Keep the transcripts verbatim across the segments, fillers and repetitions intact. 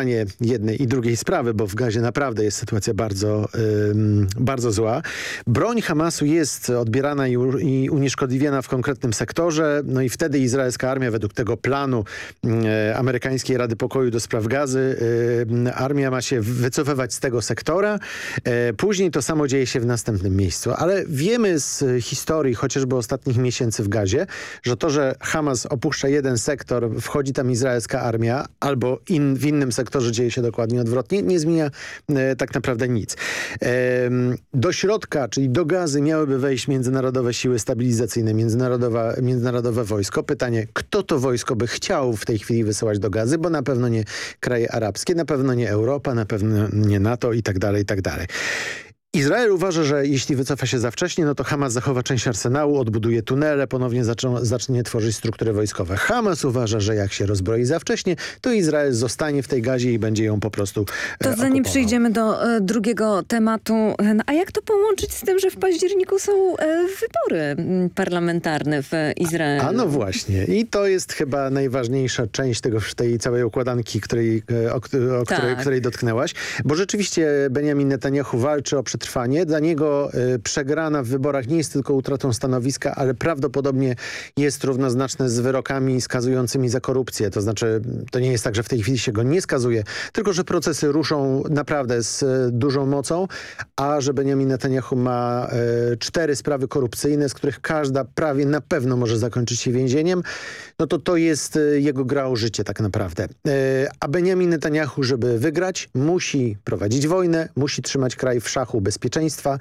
rozwiązanie jednej i drugiej sprawy, bo w Gazie naprawdę jest sytuacja bardzo, ym, bardzo zła. Broń Hamasu jest odbierana i, u, i unieszkodliwiana w konkretnym sektorze, no i wtedy izraelska armia według tego planu y, amerykańskiej Rady Pokoju do spraw Gazy, y, armia ma się wycofywać z tego sektora. Y, później to samo dzieje się w następnym miejscu. Ale wiemy z historii, chociażby ostatnich miesięcy w Gazie, że to, że Hamas opuszcza jeden sektor, wchodzi tam izraelska armia, albo in, w innym sektorze dzieje się dokładnie odwrotnie, nie zmienia e, tak naprawdę nic. E, do środka, czyli do Gazy miałyby wejść międzynarodowe siły stabilizacyjne, międzynarodowa, międzynarodowe wojsko. Pytanie, kto to wojsko by chciał w tej chwili wysyłać do Gazy, bo na pewno nie kraje arabskie, na pewno nie Europa, na pewno nie NATO i tak dalej, i tak dalej. Izrael uważa, że jeśli wycofa się za wcześnie, no to Hamas zachowa część arsenału, odbuduje tunele, ponownie zaczą, zacznie tworzyć struktury wojskowe. Hamas uważa, że jak się rozbroi za wcześnie, to Izrael zostanie w tej Gazie i będzie ją po prostu To e, zanim okupował. przejdziemy do e, drugiego tematu, e, a jak to połączyć z tym, że w październiku są e, wybory m, parlamentarne w Izraelu? A no właśnie. I to jest chyba najważniejsza część tego, tej całej układanki, której, o, o Tak. której, której dotknęłaś. Bo rzeczywiście Benjamin Netanyahu walczy o przetrwanie. Dla niego y, przegrana w wyborach nie jest tylko utratą stanowiska, ale prawdopodobnie jest równoznaczne z wyrokami skazującymi za korupcję. To znaczy, to nie jest tak, że w tej chwili się go nie skazuje, tylko że procesy ruszą naprawdę z y, dużą mocą, a że Benjamin Netanyahu ma y, cztery sprawy korupcyjne, z których każda prawie na pewno może zakończyć się więzieniem, no to to jest y, jego gra o życie tak naprawdę. Y, a Benjamin Netanyahu, żeby wygrać, musi prowadzić wojnę, musi trzymać kraj w szachu bezpieczeństwa,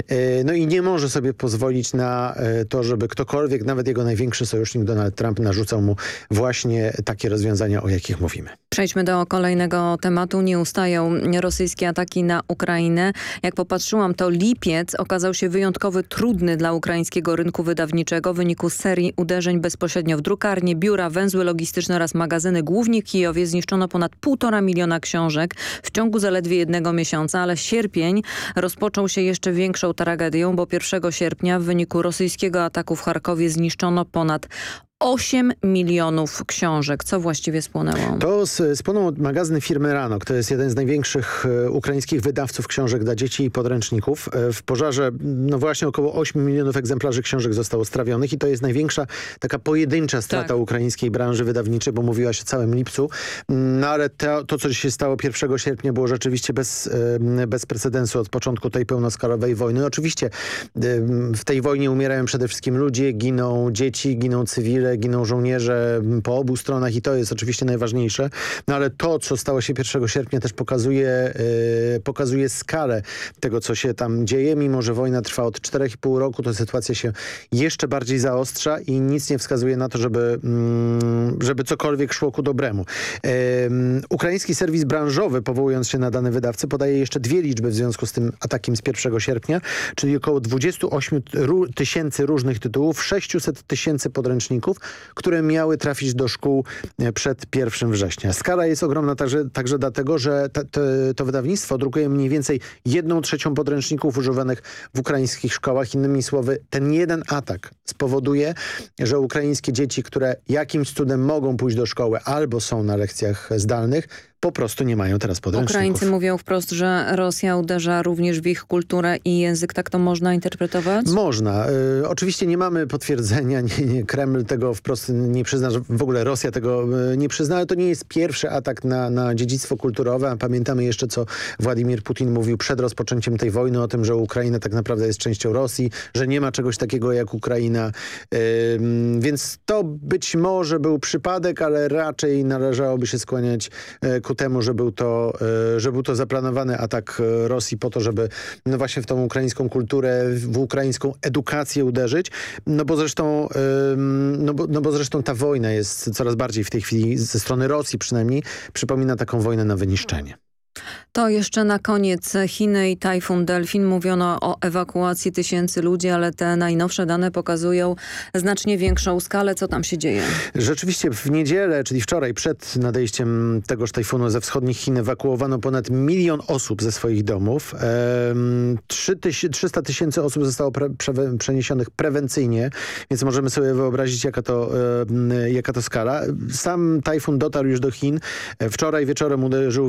no i nie może sobie pozwolić na to, żeby ktokolwiek, nawet jego największy sojusznik Donald Trump, narzucał mu właśnie takie rozwiązania, o jakich mówimy. Przejdźmy do kolejnego tematu. Nie ustają rosyjskie ataki na Ukrainę. Jak popatrzyłam, to lipiec okazał się wyjątkowo trudny dla ukraińskiego rynku wydawniczego w wyniku serii uderzeń bezpośrednio w drukarnie, biura, węzły logistyczne oraz magazyny. Głównie w Kijowie zniszczono ponad półtora miliona książek w ciągu zaledwie jednego miesiąca, ale sierpień rozpoczął się jeszcze większą tragedią, bo pierwszego sierpnia w wyniku rosyjskiego ataku w Charkowie zniszczono ponad osiem milionów książek. Co właściwie spłonęło? To spłonął magazyn firmy Ranok. To jest jeden z największych e, ukraińskich wydawców książek dla dzieci i podręczników. E, w pożarze no właśnie około ośmiu milionów egzemplarzy książek zostało strawionych i to jest największa taka pojedyncza strata tak. ukraińskiej branży wydawniczej, bo mówiła się o całym lipcu. No ale to, to co się stało pierwszego sierpnia było rzeczywiście bez, e, bez precedensu od początku tej pełnoskalowej wojny. Oczywiście e, w tej wojnie umierają przede wszystkim ludzie, giną dzieci, giną cywile, giną żołnierze po obu stronach i to jest oczywiście najważniejsze. No ale to, co stało się pierwszego sierpnia też pokazuje, yy, pokazuje skalę tego, co się tam dzieje. Mimo że wojna trwa od czterech i pół roku, to sytuacja się jeszcze bardziej zaostrza i nic nie wskazuje na to, żeby, mm, żeby cokolwiek szło ku dobremu. Yy, ukraiński serwis branżowy, powołując się na dane wydawcy, podaje jeszcze dwie liczby w związku z tym atakiem z pierwszego sierpnia, czyli około dwudziestu ośmiu tysięcy różnych tytułów, sześciuset tysięcy podręczników, które miały trafić do szkół przed pierwszym września. Skala jest ogromna także, także dlatego, że ta, to, to wydawnictwo drukuje mniej więcej jedną trzecią podręczników używanych w ukraińskich szkołach. Innymi słowy, ten jeden atak spowoduje, że ukraińskie dzieci, które jakimś cudem mogą pójść do szkoły albo są na lekcjach zdalnych, po prostu nie mają teraz podręczników. Ukraińcy mówią wprost, że Rosja uderza również w ich kulturę i język. Tak to można interpretować? Można. Y, oczywiście nie mamy potwierdzenia, nie, nie, Kreml tego wprost nie przyzna, że w ogóle Rosja tego y, nie przyzna, ale to nie jest pierwszy atak na, na dziedzictwo kulturowe. Pamiętamy jeszcze, co Władimir Putin mówił przed rozpoczęciem tej wojny o tym, że Ukraina tak naprawdę jest częścią Rosji, że nie ma czegoś takiego jak Ukraina. Y, więc to być może był przypadek, ale raczej należałoby się skłaniać y, ku temu, że był to, że był to zaplanowany atak Rosji po to, żeby no właśnie w tą ukraińską kulturę, w ukraińską edukację uderzyć. No bo zresztą, no bo, no bo zresztą ta wojna jest coraz bardziej w tej chwili ze strony Rosji przynajmniej przypomina taką wojnę na wyniszczenie. To jeszcze na koniec Chiny i tajfun Delfin. Mówiono o ewakuacji tysięcy ludzi, ale te najnowsze dane pokazują znacznie większą skalę. Co tam się dzieje? Rzeczywiście w niedzielę, czyli wczoraj, przed nadejściem tegoż tajfunu ze wschodnich Chin ewakuowano ponad milion osób ze swoich domów. trzysta tysięcy osób zostało pre prze przeniesionych prewencyjnie, więc możemy sobie wyobrazić, jaka to, jaka to skala. Sam tajfun dotarł już do Chin. Wczoraj wieczorem uderzył